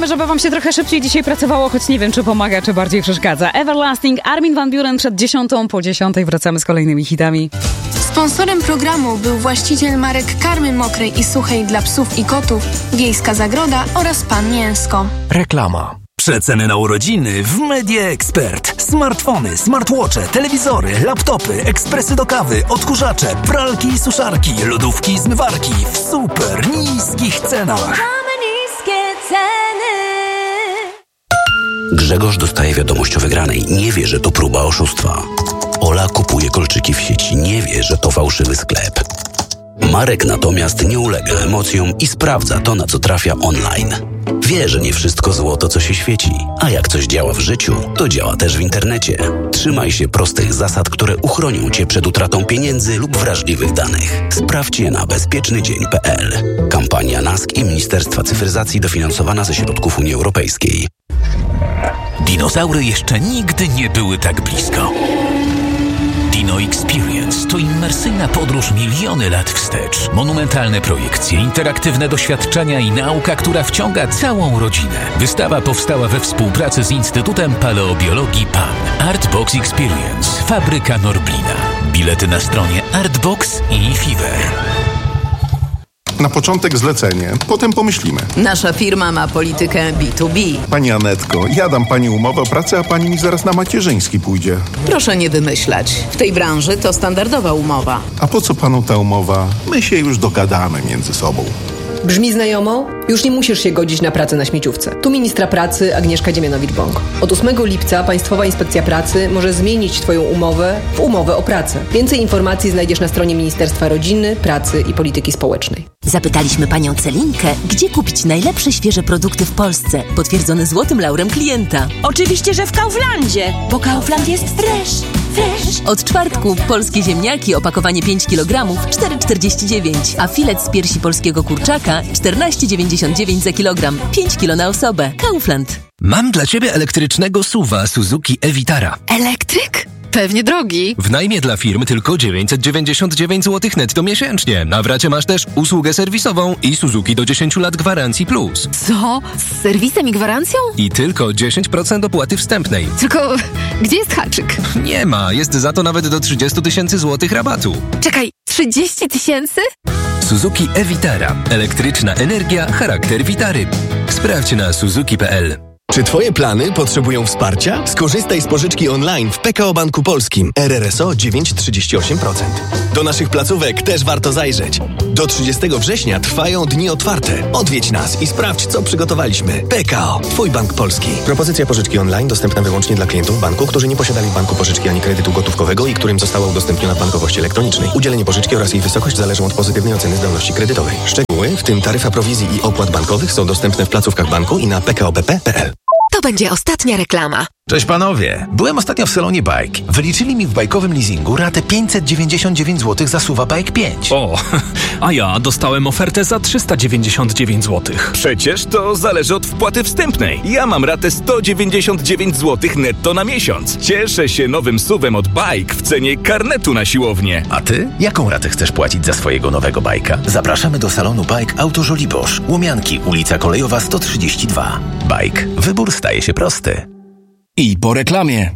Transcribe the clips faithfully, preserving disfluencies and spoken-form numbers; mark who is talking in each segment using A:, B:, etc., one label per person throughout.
A: Chcemy, żeby wam się trochę szybciej dzisiaj pracowało, choć nie wiem, czy pomaga, czy bardziej przeszkadza. Everlasting, Armin van Buuren przed dziesiątą, po dziesiątej wracamy z kolejnymi hitami.
B: Sponsorem programu był właściciel marek karmy mokrej i suchej dla psów i kotów, Wiejska Zagroda oraz Pan Mięsko.
C: Reklama. Przeceny na urodziny w Media Expert. Smartfony, smartwatche, telewizory, laptopy, ekspresy do kawy, odkurzacze, pralki i suszarki, lodówki i zmywarki w super niskich cenach.
D: Mamy niskie ceny.
E: Grzegorz dostaje wiadomość o wygranej. Nie wie, że to próba oszustwa. Ola kupuje kolczyki w sieci. Nie wie, że to fałszywy sklep. Marek natomiast nie ulega emocjom i sprawdza to, na co trafia online. Wie, że nie wszystko złoto, co się świeci. A jak coś działa w życiu, to działa też w internecie. Trzymaj się prostych zasad, które uchronią Cię przed utratą pieniędzy lub wrażliwych danych. Sprawdź je na bezpieczny dzień kropka pe el. Kampania N A S K i Ministerstwa Cyfryzacji dofinansowana ze środków Unii Europejskiej.
F: Dinozaury jeszcze nigdy nie były tak blisko. Dino Experience to immersyjna podróż miliony lat wstecz. Monumentalne projekcje, interaktywne doświadczenia i nauka, która wciąga całą rodzinę. Wystawa powstała we współpracy z Instytutem Paleobiologii P A N. Artbox Experience. Fabryka Norblina. Bilety na stronie Artbox i Fever.
G: Na początek zlecenie, potem pomyślimy.
H: Nasza firma ma politykę B dwa B.
G: Pani Anetko, ja dam pani umowę o pracę, a pani mi zaraz na macierzyński pójdzie.
H: Proszę nie wymyślać. W tej branży to standardowa umowa.
G: A po co panu ta umowa? My się już dogadamy między sobą.
I: Brzmi znajomo? Już nie musisz się godzić na pracę na śmieciówce. Tu ministra pracy Agnieszka Dziemianowicz-Bąk. Od ósmego lipca Państwowa Inspekcja Pracy może zmienić Twoją umowę w umowę o pracę. Więcej informacji znajdziesz na stronie Ministerstwa Rodziny, Pracy i Polityki Społecznej.
J: Zapytaliśmy panią Celinkę, gdzie kupić najlepsze świeże produkty w Polsce, potwierdzone złotym laurem klienta.
D: Oczywiście, że w Kauflandzie, bo Kaufland jest fresh, fresh.
J: Od czwartku polskie ziemniaki, opakowanie pięć kilogramów, cztery czterdzieści dziewięć, a filet z piersi polskiego kurczaka czternaście dziewięćdziesiąt dziewięć za kilogram, pięć kilo na osobę. Kaufland.
C: Mam dla Ciebie elektrycznego suwa Suzuki e-Vitara.
H: Elektryk? Pewnie drogi.
C: W najmie dla firm tylko dziewięćset dziewięćdziesiąt dziewięć złotych netto miesięcznie. Na wracie masz też usługę serwisową i Suzuki do dziesięć lat gwarancji plus.
H: Co? Z serwisem i gwarancją?
C: I tylko dziesięć procent opłaty wstępnej.
H: Tylko gdzie jest haczyk?
C: Nie ma, jest za to nawet do trzydzieści tysięcy złotych rabatu.
H: Czekaj, trzydzieści tysięcy?
C: Suzuki e-Vitara. Elektryczna energia, charakter Vitary. Sprawdź na suzuki kropka pe el.
K: Czy Twoje plany potrzebują wsparcia? Skorzystaj z pożyczki online w P K O Banku Polskim. R R S O dziewięć przecinek trzydzieści osiem procent. Do naszych placówek też warto zajrzeć. Do trzydziestego września trwają dni otwarte. Odwiedź nas i sprawdź, co przygotowaliśmy. P K O. Twój bank polski.
L: Propozycja pożyczki online dostępna wyłącznie dla klientów banku, którzy nie posiadali w banku pożyczki ani kredytu gotówkowego i którym została udostępniona w bankowości elektronicznej. Udzielenie pożyczki oraz jej wysokość zależą od pozytywnej oceny zdolności kredytowej. Szczegóły, w tym taryfa prowizji i opłat bankowych, są dostępne w placówkach banku i na p k o b p kropka p l.
H: To będzie ostatnia reklama.
F: Cześć panowie, byłem ostatnio w salonie Bike. Wyliczyli mi w bajkowym leasingu ratę pięćset dziewięćdziesiąt dziewięć złotych za SUV-a Bike pięć.
M: O, a ja dostałem ofertę za trzysta dziewięćdziesiąt dziewięć złotych.
N: Przecież to zależy od wpłaty wstępnej. Ja mam ratę sto dziewięćdziesiąt dziewięć złotych netto na miesiąc. Cieszę się nowym suwem od Bike w cenie karnetu na siłownię.
F: A ty? Jaką ratę chcesz płacić za swojego nowego bajka? Zapraszamy do salonu Bike Auto Żoliborz. Łomianki, ulica Kolejowa sto trzydzieści dwa. Bike. Wybór staje się prosty.
C: I po reklamie.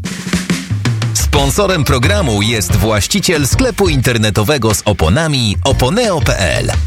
F: Sponsorem programu jest właściciel sklepu internetowego z oponami oponeo kropka pe el.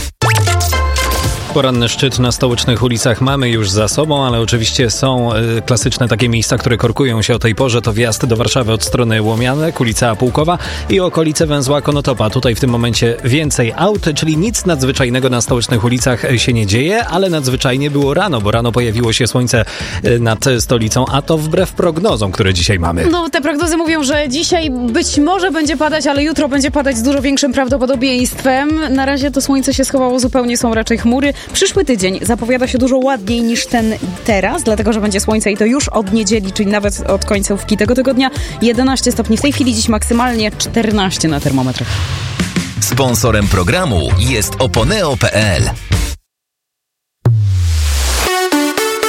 M: Poranny szczyt na stołecznych ulicach mamy już za sobą, ale oczywiście są y, klasyczne takie miejsca, które korkują się o tej porze. To wjazd do Warszawy od strony Łomianek, ulica Pułkowa i okolice węzła Konotopa. Tutaj w tym momencie więcej aut, czyli nic nadzwyczajnego na stołecznych ulicach się nie dzieje, ale nadzwyczajnie było rano, bo rano pojawiło się słońce nad stolicą, a to wbrew prognozom, które dzisiaj mamy.
A: No, te prognozy mówią, że dzisiaj być może będzie padać, ale jutro będzie padać z dużo większym prawdopodobieństwem. Na razie to słońce się schowało zupełnie, są raczej chmury. Przyszły tydzień zapowiada się dużo ładniej niż ten teraz, dlatego że będzie słońce i to już od niedzieli, czyli nawet od końcówki tego tygodnia. jedenaście stopni w tej chwili, dziś maksymalnie czternaście na termometrach.
F: Sponsorem programu jest oponeo kropka pe el.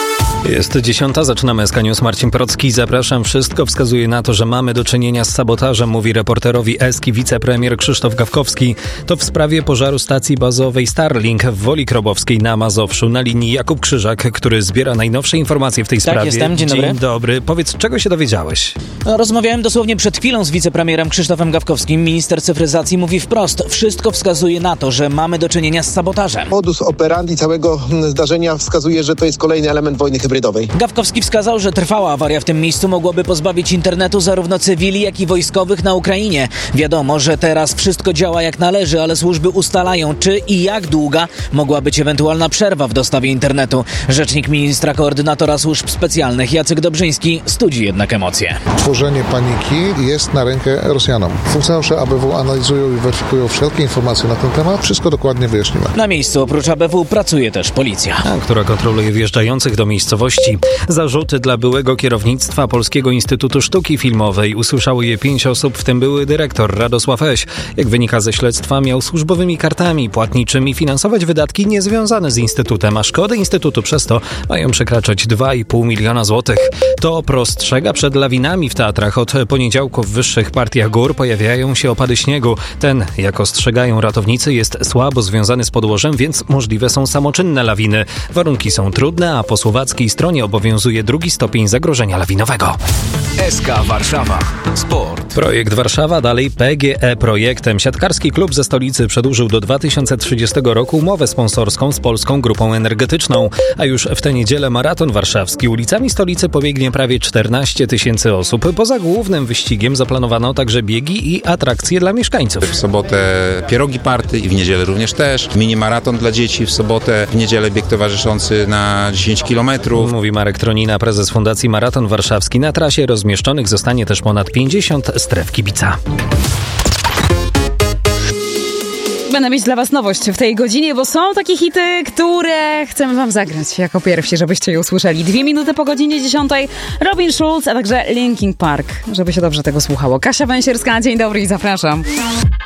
M: Jest dziesiąta, zaczynamy S K News. Marcin Procki, zapraszam. Wszystko wskazuje na to, że mamy do czynienia z sabotażem, mówi reporterowi Eski wicepremier Krzysztof Gawkowski. To w sprawie pożaru stacji bazowej Starlink w Woli Krobowskiej na Mazowszu. Na linii Jakub Krzyżak, który zbiera najnowsze informacje w tej sprawie.
O: Tak, jestem. Dzień dobry.
M: Dzień dobry. Powiedz, czego się dowiedziałeś?
O: Rozmawiałem dosłownie przed chwilą z wicepremierem Krzysztofem Gawkowskim. Minister cyfryzacji mówi wprost. Wszystko wskazuje na to, że mamy do czynienia z sabotażem.
P: Modus operandi całego zdarzenia wskazuje, że to jest kolejny element wojny hybrydowej.
O: Gawkowski wskazał, że trwała awaria w tym miejscu mogłaby pozbawić internetu zarówno cywili, jak i wojskowych na Ukrainie. Wiadomo, że teraz wszystko działa jak należy, ale służby ustalają, czy i jak długa mogła być ewentualna przerwa w dostawie internetu. Rzecznik ministra koordynatora służb specjalnych Jacek Dobrzyński studzi jednak emocje.
Q: Tworzenie paniki jest na rękę Rosjanom. Funkcjonariusze A B W analizują i weryfikują wszelkie informacje na ten temat. Wszystko dokładnie wyjaśnimy.
O: Na miejscu oprócz A B W pracuje też policja,
M: która kontroluje wjeżdżających do miejscowości. Zarzuty dla byłego kierownictwa Polskiego Instytutu Sztuki Filmowej usłyszało je pięć osób, w tym były dyrektor Radosław Eś. Jak wynika ze śledztwa, miał służbowymi kartami płatniczymi finansować wydatki niezwiązane z Instytutem, a szkody Instytutu przez to mają przekraczać dwa i pół miliona złotych. To prostrzega przed lawinami w teatrach. Od poniedziałku w wyższych partiach gór pojawiają się opady śniegu. Ten, jak ostrzegają ratownicy, jest słabo związany z podłożem, więc możliwe są samoczynne lawiny. Warunki są trudne, a po słowackiej stronie obowiązuje drugi stopień zagrożenia lawinowego.
F: S K Warszawa. Sport.
M: Projekt Warszawa, dalej P G E projektem. Siatkarski klub ze stolicy przedłużył do dwa tysiące trzydziestego roku umowę sponsorską z Polską Grupą Energetyczną. A już w tę niedzielę maraton warszawski. Ulicami stolicy pobiegnie prawie czternaście tysięcy osób. Poza głównym wyścigiem zaplanowano także biegi i atrakcje dla mieszkańców.
R: W sobotę pierogi party i w niedzielę również też. Mini maraton dla dzieci w sobotę, w niedzielę bieg towarzyszący na dziesięć kilometrów.
M: Mówi Marek Tronina, prezes Fundacji Maraton Warszawski. Na trasie rozmieszczonych zostanie też ponad pięćdziesiąt stref kibica.
A: Będę mieć dla was nowość w tej godzinie, bo są takie hity, które chcemy wam zagrać jako pierwsi, żebyście je usłyszeli. Dwie minuty po godzinie dziesiątej Robin Schulz, a także Linkin Park, żeby się dobrze tego słuchało. Kasia Węsierska, dzień dobry i zapraszam.